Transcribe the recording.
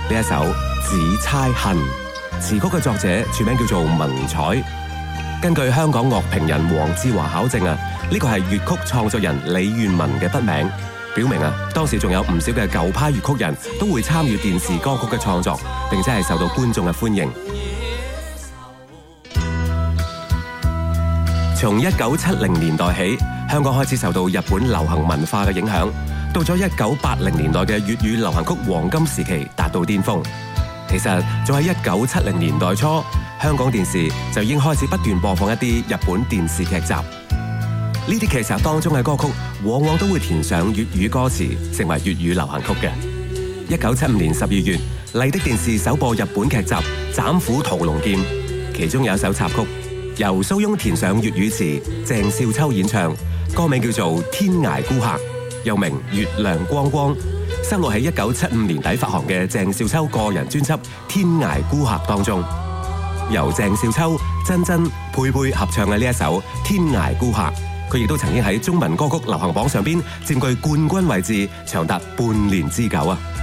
呢一首《只猜恨》，詞曲嘅作者全名叫做文采。根據香港樂評人黃志華考證啊，呢個係粵曲創作人李願文嘅筆名，表明啊當時仲有唔少嘅舊派粵曲人都會參與電視歌曲嘅創作，並且係受到觀眾嘅歡迎。從1970年代起，香港開始受到日本流行文化嘅影響，到咗1980年代嘅粵語流行曲黃金時期達到巔峰。其實早喺1970年代初，香港電視就已經開始不斷播放一啲日本電視劇集。呢啲劇集當中嘅歌曲往往都會填上粵語歌詞，成為粵語流行曲嘅。1975年12月，麗的電視首播日本劇集《斬虎屠龍劍》，其中有一首插曲由蘇翁填上粵語詞，鄭少秋演唱，歌名叫做《天涯孤客》，又名《月亮光光》，收錄喺1975年底發行嘅鄭少秋個人專輯《天涯孤客》當中。由鄭少秋、珍珍、佩佩合唱嘅呢一首《天涯孤客》，佢亦都曾經喺中文歌曲流行榜上邊佔據冠軍位置，長達半年之久啊！